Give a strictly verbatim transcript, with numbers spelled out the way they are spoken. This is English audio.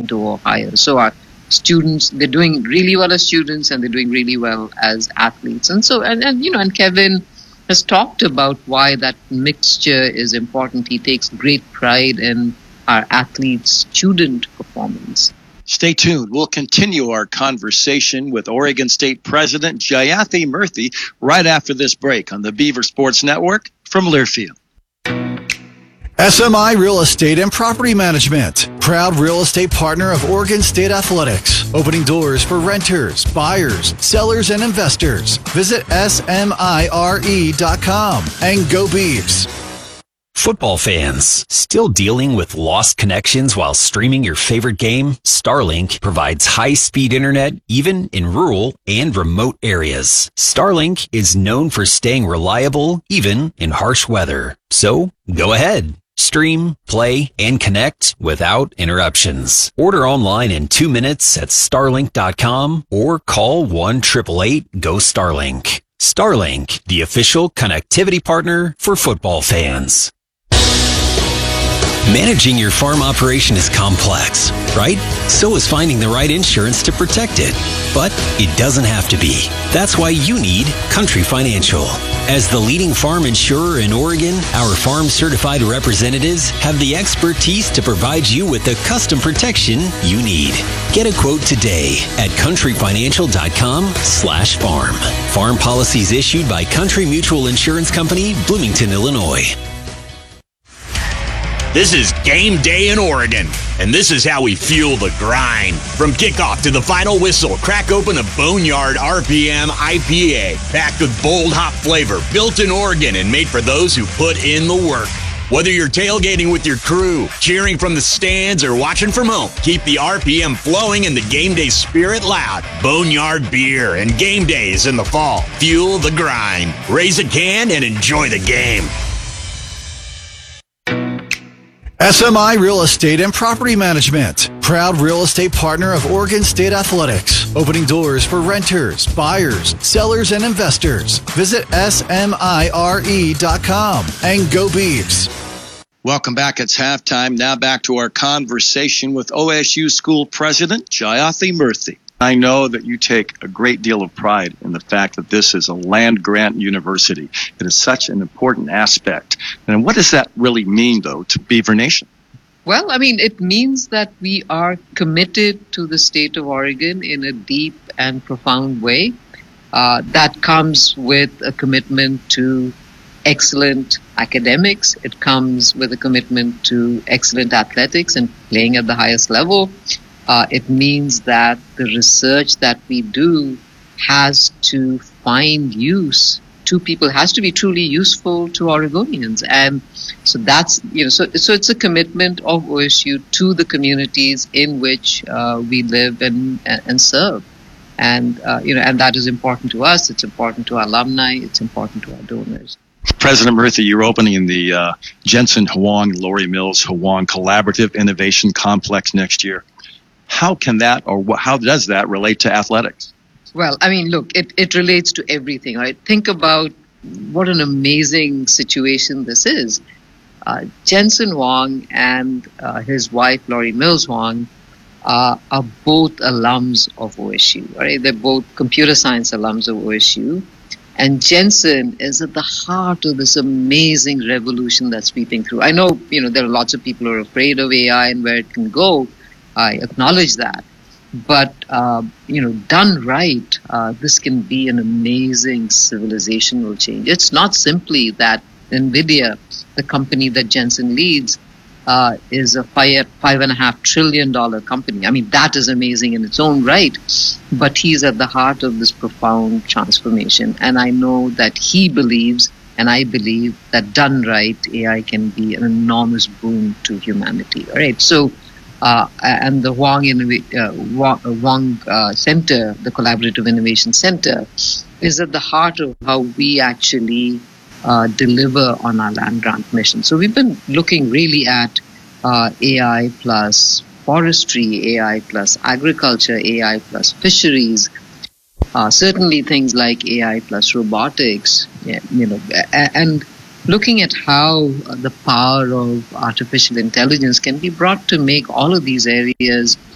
percent or higher. So our students, they're doing really well as students, and they're doing really well as athletes. And so, and, and you know, and Kevin has talked about why that mixture is important. He takes great pride in our athletes' student performance. Stay tuned. We'll continue our conversation with Oregon State President Jayathi Murthy right after this break on the Beaver Sports Network from Learfield. S M I Real Estate and Property Management, proud real estate partner of Oregon State Athletics, opening doors for renters, buyers, sellers, and investors. Visit S M I R E dot com and go Beavs. Football fans, still dealing with lost connections while streaming your favorite game? Starlink provides high-speed internet even in rural and remote areas. Starlink is known for staying reliable even in harsh weather. So, go ahead. Stream, play, and connect without interruptions. Order online in two minutes at starlink dot com or call one eight eight eight, G O Starlink. Starlink, the official connectivity partner for football fans. Managing your farm operation is complex, right? So is finding the right insurance to protect it. But it doesn't have to be. That's why you need Country Financial. As the leading farm insurer in Oregon, our farm certified representatives have the expertise to provide you with the custom protection you need. Get a quote today at country financial dot com slash farm. Farm policies issued by Country Mutual Insurance Company, Bloomington, Illinois. This is game day in Oregon, and this is how we fuel the grind. From kickoff to the final whistle, crack open a Boneyard R P M I P A, packed with bold hop flavor, built in Oregon and made for those who put in the work. Whether you're tailgating with your crew, cheering from the stands, or watching from home, keep the R P M flowing and the game day spirit loud. Boneyard beer and game days in the fall. Fuel the grind. Raise a can and enjoy the game. S M I Real Estate and Property Management, proud real estate partner of Oregon State Athletics, opening doors for renters, buyers, sellers, and investors. Visit S M I R E dot com and go Beavs. Welcome back. It's halftime. Now back to our conversation with O S U School President Jayathi Murthy. I know that you take a great deal of pride in the fact that this is a land-grant university. It is such an important aspect. And what does that really mean, though, to Beaver Nation? Well, I mean, it means that we are committed to the state of Oregon in a deep and profound way. Uh, that comes with a commitment to excellent academics. It comes with a commitment to excellent athletics and playing at the highest level. Uh, it means that the research that we do has to find use to people, has to be truly useful to Oregonians. And so that's, you know, so, so it's a commitment of O S U to the communities in which uh, we live and, and serve. And, uh, you know, and that is important to us. It's important to our alumni. It's important to our donors. President Murthy, you're opening the uh, Jensen Huang, Lori Mills Huang Collaborative Innovation Complex next year. How can that, or how does that relate to athletics? Well, I mean, look, it, it relates to everything, right? Think about what an amazing situation this is. Uh, Jensen Huang and uh, his wife, Lori Mills Huang, uh, are both alums of O S U, right? They're both computer science alums of O S U. And Jensen is at the heart of this amazing revolution that's sweeping through. I know, you know, there are lots of people who are afraid of A I and where it can go. I acknowledge that. But, uh, you know, done right, uh, this can be an amazing civilizational change. It's not simply that NVIDIA, the company that Jensen leads, uh, is a five, five and a half trillion dollar company. I mean, that is amazing in its own right. But he's at the heart of this profound transformation. And I know that he believes, and I believe, that done right, A I can be an enormous boon to humanity. All right. So, Uh, and the Huang, Innov- uh, Huang, Huang uh, Center, the Collaborative Innovation Center, is at the heart of how we actually uh, deliver on our land grant mission. So we've been looking really at uh, A I plus forestry, A I plus agriculture, A I plus fisheries, uh, certainly things like A I plus robotics, yeah, you know, and looking at how the power of artificial intelligence can be brought to make all of these areas